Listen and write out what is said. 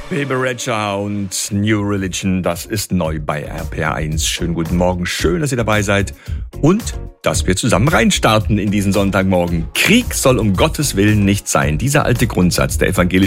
Baby Rexha und New Religion, das ist neu bei RPR1. Schönen guten Morgen, schön, dass ihr dabei seid und dass wir zusammen reinstarten in diesen Sonntagmorgen. Krieg soll um Gottes Willen nicht sein. Dieser alte Grundsatz der evangelischen